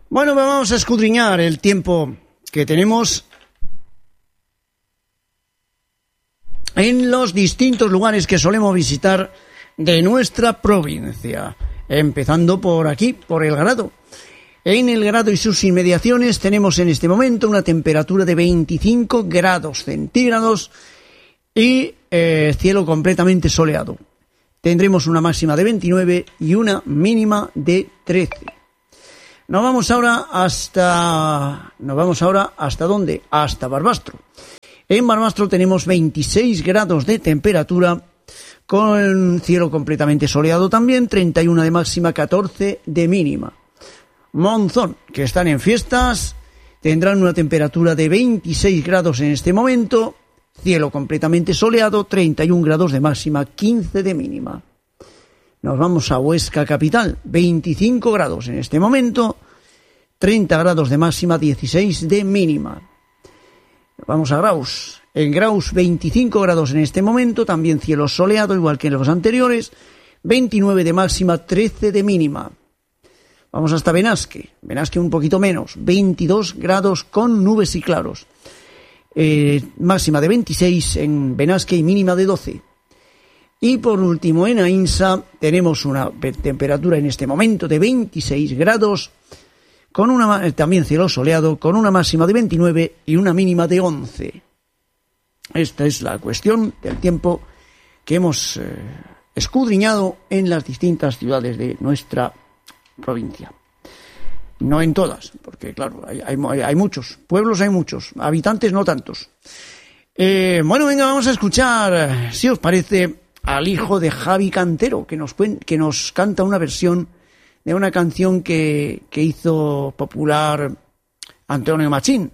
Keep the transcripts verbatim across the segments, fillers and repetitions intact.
Bueno, vamos a escudriñar el tiempo que tenemos en los distintos lugares que solemos visitar de nuestra provincia. Empezando por aquí, por El Grado. En El Grado y sus inmediaciones tenemos en este momento una temperatura de veinticinco grados centígrados y eh, cielo completamente soleado. Tendremos una máxima de veintinueve y una mínima de trece. Nos vamos ahora hasta... ¿Nos vamos ahora hasta dónde? Hasta Barbastro. En Barbastro tenemos veintiséis grados de temperatura con cielo completamente soleado también, treinta y uno de máxima, catorce de mínima. Monzón, que están en fiestas, tendrán una temperatura de veintiséis grados en este momento, cielo completamente soleado, treinta y uno grados de máxima, quince de mínima. Nos vamos a Huesca capital, veinticinco grados en este momento, treinta grados de máxima, dieciséis de mínima. Vamos a Graus. En Graus, veinticinco grados en este momento, también cielo soleado, igual que en los anteriores, veintinueve de máxima, trece de mínima. Vamos hasta Benasque, Benasque un poquito menos, veintidós grados con nubes y claros. Eh, máxima de veintiséis en Benasque y mínima de doce. Y por último en Ainsa tenemos una temperatura en este momento de veintiséis grados, con una, también cielo soleado, con una máxima de veintinueve y una mínima de once. Esta es la cuestión del tiempo que hemos eh, escudriñado en las distintas ciudades de nuestra provincia. No en todas, porque claro, hay, hay, hay muchos, pueblos hay muchos, habitantes no tantos. Eh, bueno, venga, vamos a escuchar, si os parece, al hijo de Javi Cantero, que nos, que nos canta una versión de una canción que, que hizo popular Antonio Machín.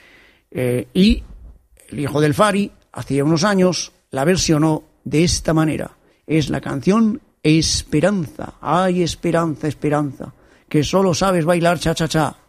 Eh, y el hijo del Fari, hacía unos años, la versionó de esta manera. Es la canción Esperanza. Ay, esperanza, esperanza, que solo sabes bailar cha-cha-cha.